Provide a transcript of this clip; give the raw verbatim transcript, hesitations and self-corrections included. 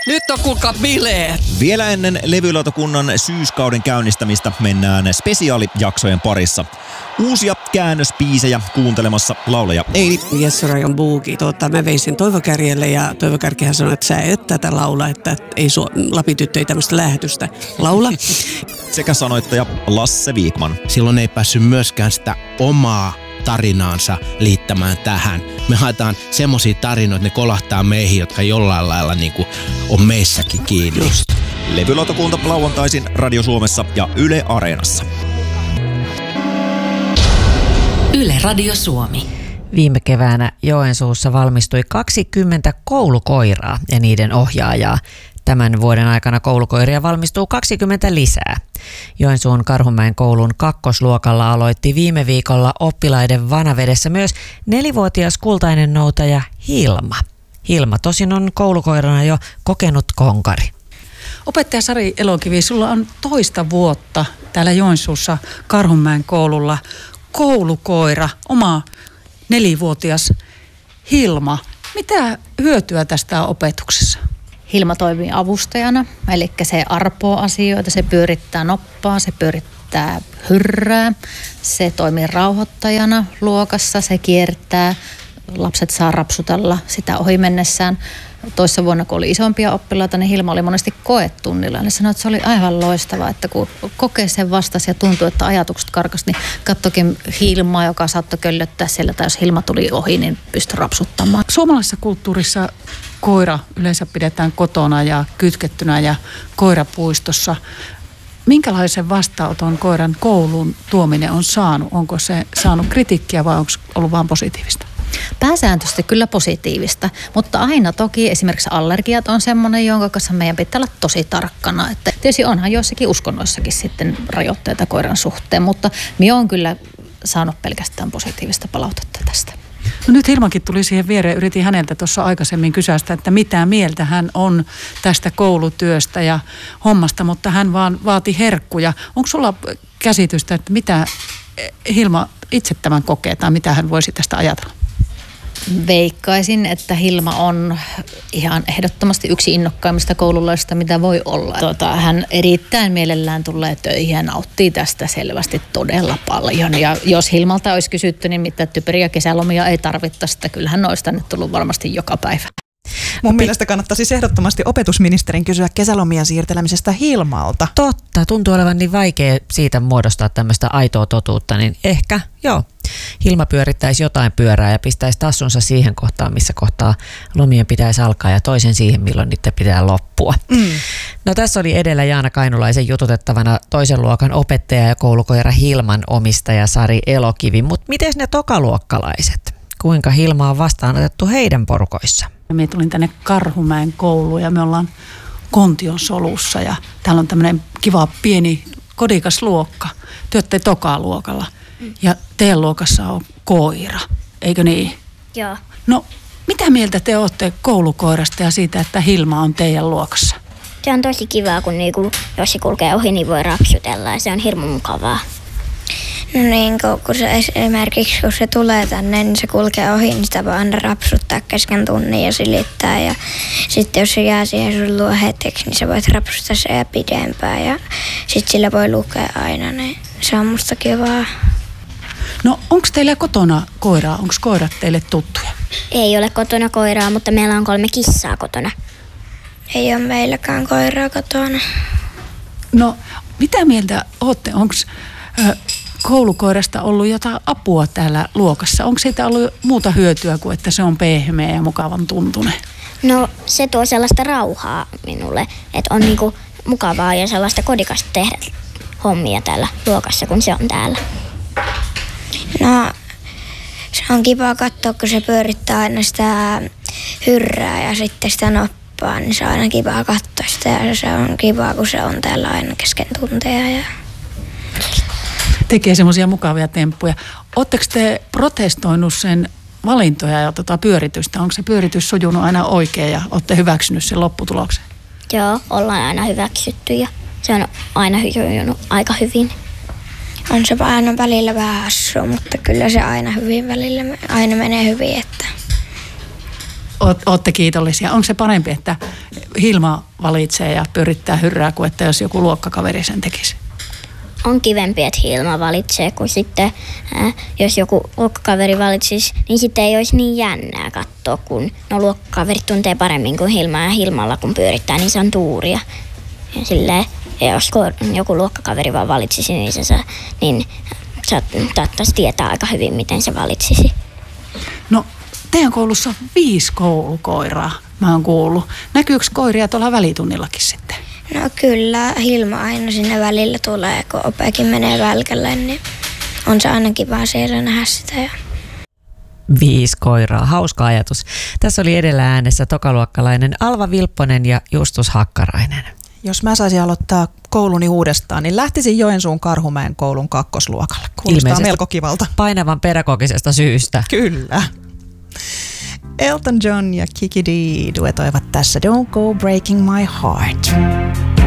Nyt on kuulkaa bileet. Vielä ennen levylautakunnan syyskauden käynnistämistä mennään spesiaalijaksojen parissa. Uusia käännöspiisejä kuuntelemassa laulaja Eili. Jesse Rajon buuki. Tuota, mä vein sen Toivo Kärjelle ja Toivo Kärkihän sanoi, että sä et tätä laula, että ei su- Lapityttö ei tämmöistä lähetystä laula. Sekä sanoittaja Lasse Viikman. Silloin ei päässyt myöskään sitä omaa tarinaansa liittämään tähän. Me haetaan semmosia tarinoita, että ne kolahtaa meihin, jotka jollain lailla niin kuin on meissäkin kiinni. Just. Levylautakunta lauantaisin Radio Suomessa ja Yle Areenassa. Yle Radio Suomi. Viime keväänä Joensuussa valmistui kaksikymmentä koulukoiraa ja niiden ohjaajaa. Tämän vuoden aikana koulukoiria valmistuu kaksikymmentä lisää. Joensuun Karhunmäen koulun kakkosluokalla aloitti viime viikolla oppilaiden vanavedessä myös nelivuotias kultainen noutaja Hilma. Hilma tosin on koulukoirana jo kokenut konkari. Opettaja Sari Elokivi, sulla on toista vuotta täällä Joensuussa Karhunmäen koululla koulukoira, oma nelivuotias Hilma. Mitä hyötyä tästä on opetuksessa? Hilma toimii avustajana, eli se arpoo asioita, se pyörittää noppaa, se pyörittää hyrrää, se toimii rauhoittajana luokassa, se kiertää, lapset saa rapsutella sitä ohi mennessään. Toissa vuonna, kun oli isompia oppilaita, niin Hilma oli monesti koetunnilla. Ne sanoi, että se oli aivan loistavaa, että kun kokee sen vastasi ja tuntui, että ajatukset karkas, niin katsokin Hilmaa, joka saattoi köllöttää siellä, tai jos Hilma tuli ohi, niin pystyi rapsuttamaan. Suomalaisessa kulttuurissa koira yleensä pidetään kotona ja kytkettynä ja koirapuistossa. Minkälaisen vastaanoton koiran kouluun tuominen on saanut? Onko se saanut kritiikkiä vai onko ollut vain positiivista? Pääsääntöisesti kyllä positiivista, mutta aina toki esimerkiksi allergiat on semmoinen, jonka kanssa meidän pitää olla tosi tarkkana. Että tietysti onhan joissakin uskonnoissakin sitten rajoitteita koiran suhteen, mutta minä olen kyllä saanut pelkästään positiivista palautetta tästä. No nyt Hilmakin tuli siihen viereen, yritin häneltä tuossa aikaisemmin kysästä, että mitä mieltä hän on tästä koulutyöstä ja hommasta, mutta hän vaan vaati herkkuja. Onko sulla käsitystä, että mitä Hilma itse tämän kokee tai mitä hän voisi tästä ajatella? Veikkaisin, että Hilma on ihan ehdottomasti yksi innokkaimmista koululaisista, mitä voi olla. Tuota, hän erittäin mielellään tulee töihin ja nauttii tästä selvästi todella paljon. Ja jos Hilmalta olisi kysytty, niin mitä typeriä kesälomia ei tarvittaisi, että kyllähän olisi tänne tullut varmasti joka päivä. Mun mielestä kannattaa siis ehdottomasti opetusministerin kysyä kesälomia siirtelemisestä Hilmalta. Totta, tuntuu olevan niin vaikea siitä muodostaa tämmöistä aitoa totuutta, niin ehkä joo. Hilma pyörittäisi jotain pyörää ja pistäisi tassunsa siihen kohtaan, missä kohtaa lomien pitäisi alkaa ja toisen siihen, milloin niiden pitää loppua. Mm. No tässä oli edellä Jaana Kainulaisen jututettavana toisen luokan opettaja ja koulukoira Hilman omistaja Sari Elokivi, mutta miten ne tokaluokkalaiset? Kuinka Hilma on vastaanotettu heidän porukoissa? Minä tulin tänne Karhumäen kouluun ja me ollaan Kontion solussa ja täällä on tämmöinen kiva pieni kodikas luokka. Te olette toka luokalla ja teidän luokassa on koira, eikö niin? Joo. No mitä mieltä te olette koulukoirasta ja siitä, että Hilma on teidän luokassa? Se on tosi kivaa, kun niinku, jos se kulkee ohi, niin voi rapsutella ja se on hirmu mukavaa. No niin, kun se esimerkiksi kun se tulee tänne, niin se kulkee ohi, niin sitä voi aina rapsuttaa kesken tunnin ja silittää. Ja sitten jos se jää siihen sun luo hetkeksi, niin sä voit rapsuttaa se ja pidempään. Ja sitten sillä voi lukea aina, niin se on musta kivaa. No onko teillä kotona koiraa? Onko koirat teille tuttuja? Ei ole kotona koiraa, mutta meillä on kolme kissaa kotona. Ei ole meilläkään koiraa kotona. No mitä mieltä olette? Onko koulukoirasta ollut jotain apua täällä luokassa? Onko siitä ollut muuta hyötyä kuin, että se on pehmeä ja mukavan tuntunen? No se tuo sellaista rauhaa minulle, että on niinku mukavaa ja sellaista kodikasta tehdä hommia täällä luokassa, kun se on täällä. No se on kiva katsoa, kun se pyörittää aina sitä hyrrää ja sitten sitä noppaa, niin se on aina kiva katsoa sitä ja se on kiva, kun se on täällä aina kesken tunteja ja tekee semmoisia mukavia temppuja. Oletteko te protestoinut sen valintoja ja tota pyöritystä? Onko se pyöritys sujunut aina oikein ja olette hyväksynyt sen lopputuloksen? Joo, ollaan aina hyväksytty ja se on aina sujunut aika hyvin. On se aina välillä vähän hassua, mutta kyllä se aina hyvin välillä aina menee hyvin. Että Olette kiitollisia. Onko se parempi, että Hilma valitsee ja pyörittää hyrrää, kuin että jos joku luokkakaveri sen tekisi? On kivempi, että Hilma valitsee, kun sitten äh, jos joku luokkakaveri valitsisi, niin sitten ei olisi niin jännää katsoa, kun no luokkakaverit tuntee paremmin kuin Hilma ja Hilmalla kun pyörittää, niin se on tuuria. Ja silleen, ja jos joku luokkakaveri vaan valitsisi, niin se saa, niin saattaisi tietää aika hyvin, miten se valitsisi. No, teidän koulussa on viisi koulukoiraa, mä oon kuullut. Näkyykö koiria tuolla välitunnillakin sitten? No kyllä, Hilma aina sinne välillä tulee, kun opekin menee välkälle, niin on se aina kiva siellä nähdä sitä. Ja... Viisi koiraa, hauska ajatus. Tässä oli edellä äänessä tokaluokkalainen Alva Vilpponen ja Justus Hakkarainen. Jos mä saisin aloittaa kouluni uudestaan, niin lähtisin Joensuun Karhumäen koulun kakkosluokalle. Kuulostaa ilmeisesti melko kivalta. Painavan pedagogisesta syystä. Kyllä. Elton John ja Kiki Dee duetoivat tässä Don't Go Breaking My Heart.